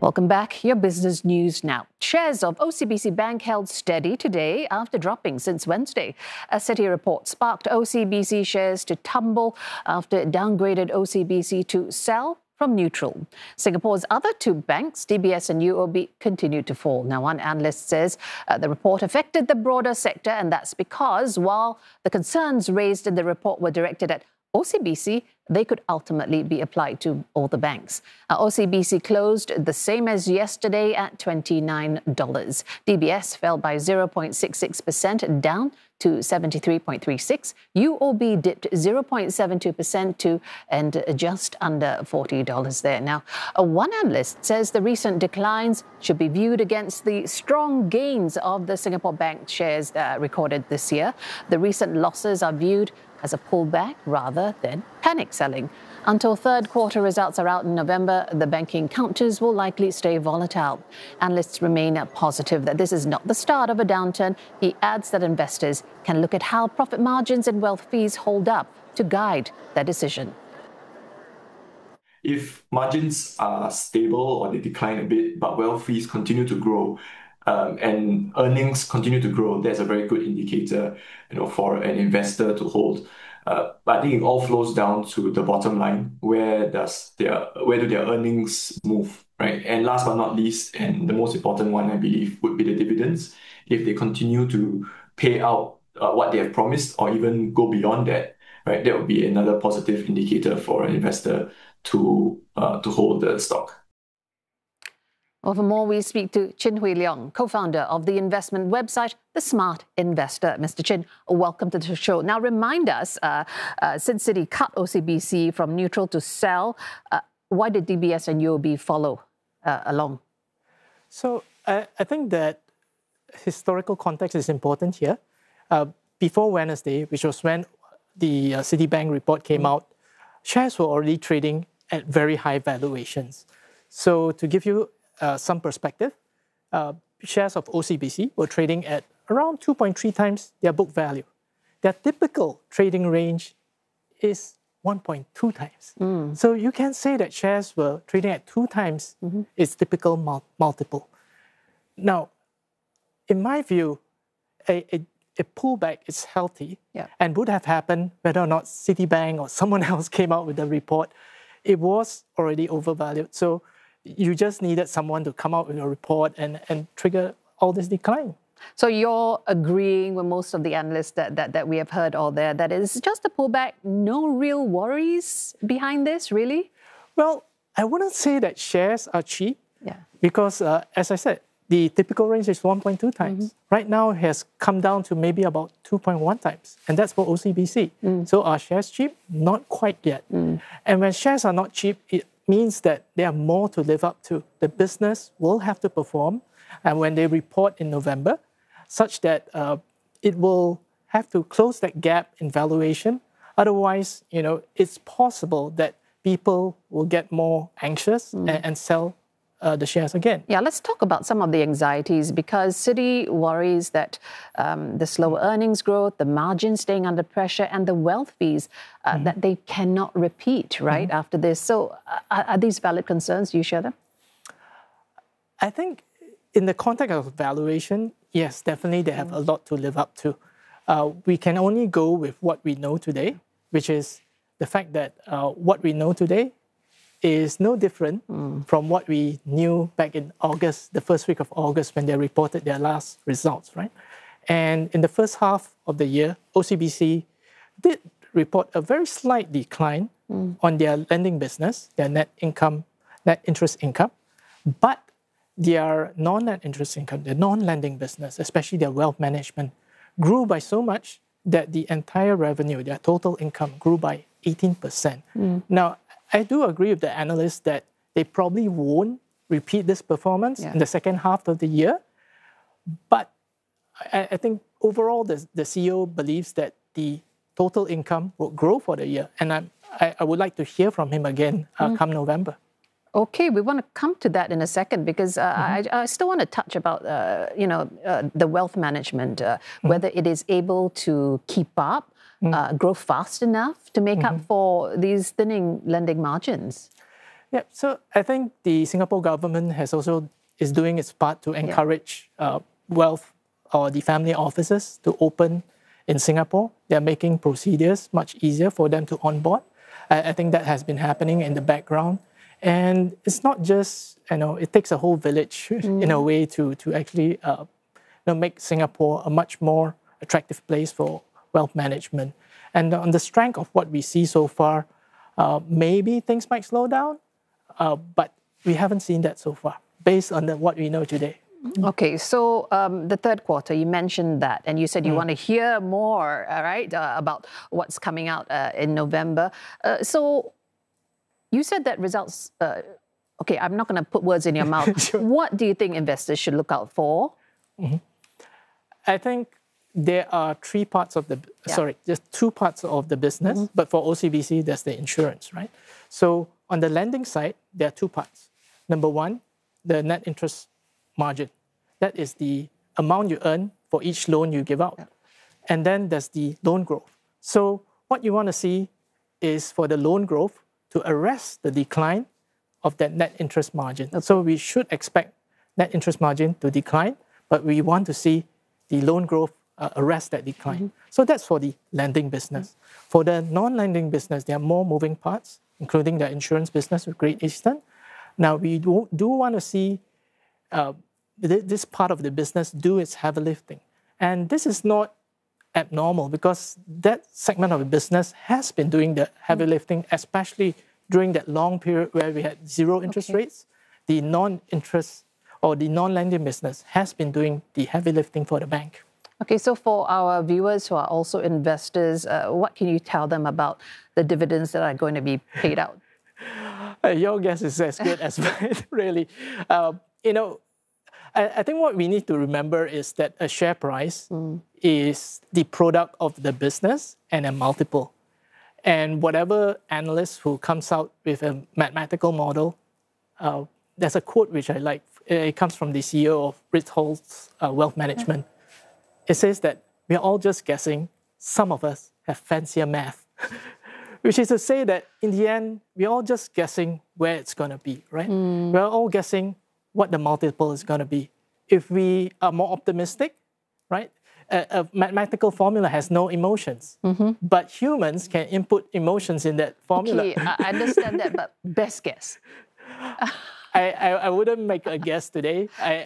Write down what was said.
Welcome back. Your business news now. Shares of OCBC Bank held steady today after dropping since Wednesday. A Citi report sparked OCBC shares to tumble after it downgraded OCBC to sell from neutral. Singapore's other two banks, DBS and UOB, continued to fall. Now, one analyst says the report affected the broader sector, and that's because while the concerns raised in the report were directed at OCBC, they could ultimately be applied to all the banks. OCBC closed the same as yesterday at $29. DBS fell by 0.66%, down to 73.36. UOB dipped 0.72% to and just under $40 there. Now, one analyst says the recent declines should be viewed against the strong gains of the Singapore Bank shares recorded this year. The recent losses are viewed as a pullback rather than panic selling. Until third quarter results are out in November, the banking counters will likely stay volatile. Analysts remain positive that this is not the start of a downturn. He adds that investors can look at how profit margins and wealth fees hold up to guide their decision. If margins are stable or they decline a bit, but wealth fees continue to grow, and earnings continue to grow, that's a very good indicator, for an investor to hold. But I think it all flows down to the bottom line. Where do their earnings move, right? And last but not least, and the most important one, I believe, would be the dividends. If they continue to pay out what they have promised, or even go beyond that, right, that would be another positive indicator for an investor to hold the stock. Well, for more, we speak to Chin Hui Leong, co-founder of the investment website, The Smart Investor. Mr. Chin, welcome to the show. Now, remind us, since Citi cut OCBC from neutral to sell, why did DBS and UOB follow along? So I think that historical context is important here. Before Wednesday, which was when the Citibank report came out, shares were already trading at very high valuations. So to give you some perspective, shares of OCBC were trading at around 2.3 times their book value. Their typical trading range is 1.2 times. So you can say that shares were trading at 2 times its typical multiple. Now, in my view, a pullback is healthy and would have happened whether or not Citibank or someone else came out with a report. It was already overvalued. So you just needed someone to come out with a report and trigger all this decline. So you're agreeing with most of the analysts that we have heard all there, that it's just a pullback, no real worries behind this, really? Well, I wouldn't say that shares are cheap because, as I said, the typical range is 1.2 times. Right now, it has come down to maybe about 2.1 times, and that's for OCBC. So are shares cheap? Not quite yet. And when shares are not cheap, it means that there are more to live up to. The business will have to perform, and when they report in November, such that it will have to close that gap in valuation. Otherwise, it's possible that people will get more anxious and sell the shares again. Yeah, let's talk about some of the anxieties, because Citi worries that the slower earnings growth, the margin staying under pressure, and the wealth fees that they cannot repeat, right, after this. So are these valid concerns? Do you share them? I think in the context of valuation, yes, definitely they have a lot to live up to. We can only go with what we know today, which is the fact that what we know today is no different from what we knew back in August, the first week of August, when they reported their last results, right? And in the first half of the year, OCBC did report a very slight decline on their lending business, their net interest income, but their non-net interest income, their non-lending business, especially their wealth management, grew by so much that the entire revenue, their total income, grew by 18%. Now, I do agree with the analysts that they probably won't repeat this performance in the second half of the year. But I think overall, the CEO believes that the total income will grow for the year. And I would like to hear from him again come November. Okay, we want to come to that in a second, because I still want to touch about, the wealth management, whether it is able to keep up, grow fast enough to make up for these thinning lending margins. Yeah, so I think the Singapore government is doing its part to encourage wealth or the family offices to open in Singapore. They're making procedures much easier for them to onboard. I think that has been happening in the background. And it's not just, it takes a whole village in a way to actually make Singapore a much more attractive place for wealth management. And on the strength of what we see so far, maybe things might slow down, but we haven't seen that so far, based on what we know today. Okay, so the third quarter, you mentioned that, and you said you want to hear more, right, about what's coming out in November. So you said that results, okay, I'm not going to put words in your mouth. Sure. What do you think investors should look out for? I think there are three parts of there's two parts of the business, but for OCBC, there's the insurance, right? So on the lending side, there are two parts. Number one, the net interest margin. That is the amount you earn for each loan you give out. And then there's the loan growth. So what you want to see is for the loan growth to arrest the decline of that net interest margin. So we should expect net interest margin to decline, but we want to see the loan growth arrest that decline. So that's for the lending business. For the non-lending business, there are more moving parts, including the insurance business with Great Eastern. Now, we do want to see this part of the business do its heavy lifting. And this is not abnormal because that segment of the business has been doing the heavy lifting, especially during that long period where we had zero interest rates. The non-interest or the non-lending business has been doing the heavy lifting for the bank. Okay, so for our viewers who are also investors, what can you tell them about the dividends that are going to be paid out? Your guess is as good as mine, really. I think what we need to remember is that a share price is the product of the business and a multiple. And whatever analyst who comes out with a mathematical model, there's a quote which I like. It comes from the CEO of Ritholtz Wealth Management. It says that we're all just guessing. Some of us have fancier math, which is to say that in the end, we're all just guessing where it's going to be, right? We're all guessing what the multiple is going to be. If we are more optimistic, right? A mathematical formula has no emotions, but humans can input emotions in that formula. Okay, I understand that, but best guess. I wouldn't make a guess today.